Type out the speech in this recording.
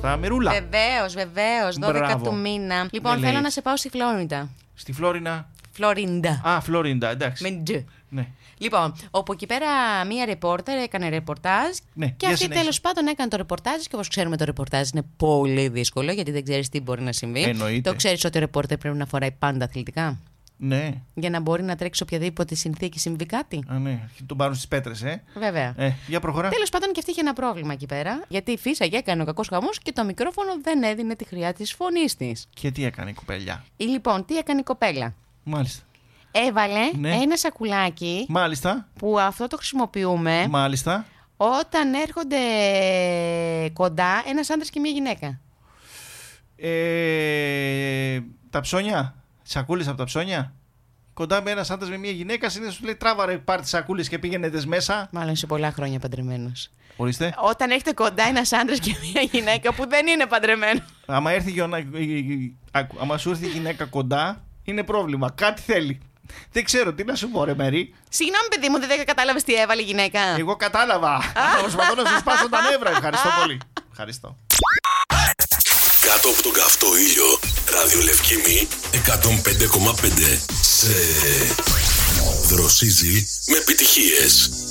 σωστά. Μερούλα. Βεβαίως. 12 του μήνα. Λοιπόν, θέλω να σε πάω στη Φλόριντα. Στη Φλόρινα. Φλόριντα. Α, Φλόριντα, εντάξει. Με ντζ. Ναι. Λοιπόν, όπου εκεί πέρα μία ρεπόρτερ έκανε ρεπορτάζ. Ναι, και αυτή τέλος πάντων έκανε το ρεπορτάζ. Και όπως ξέρουμε, το ρεπορτάζ είναι πολύ δύσκολο, γιατί δεν ξέρεις τι μπορεί να συμβεί. Εννοείται. Το ξέρεις ότι ο ρεπόρτερ πρέπει να φοράει πάντα αθλητικά. Ναι. Για να μπορεί να τρέξει οποιαδήποτε συνθήκη συμβεί κάτι. Α, ναι. Τον πάρουν στις πέτρες, Βέβαια. Για προχωρά. Τέλος πάντων, και αυτή είχε ένα πρόβλημα εκεί πέρα. Γιατί φύσαγε, έκανε ο κακός χαμός και το μικρόφωνο δεν έδινε τη χρειά της φωνής της. Και τι έκανε η κοπέλια? Λοιπόν, τι έκανε η κοπέλα? Μάλιστα. Έβαλε ένα σακουλάκι. Μάλιστα. Που αυτό το χρησιμοποιούμε. Μάλιστα. Όταν έρχονται κοντά ένας άντρας και μια γυναίκα. Τα ψώνια. Σακούλες από τα ψώνια. Κοντά με ένας άντρας με μια γυναίκα, συνήθως σου λέει τράβαρε, πάρ' τις σακούλες και πήγαινε μέσα. Μάλλον είσαι πολλά χρόνια παντρεμένος. Ορίστε. Όταν έχετε κοντά ένας άντρας και μια γυναίκα που δεν είναι παντρεμένο. Άμα σου έρθει η γυναίκα κοντά, είναι πρόβλημα. Κάτι θέλει. Δεν ξέρω τι να σου πω, ρε Μερή. Συγγνώμη, παιδί μου, δεν κατάλαβες τι έβαλε η γυναίκα. Εγώ κατάλαβα. Προσπαθώ να σου σπάσω τα νεύρα. Ευχαριστώ πολύ. Ευχαριστώ. Κάτω από τον καυτό ήλιο, ραδιολευκήμη 105,5 σε δροσίζει με επιτυχίες.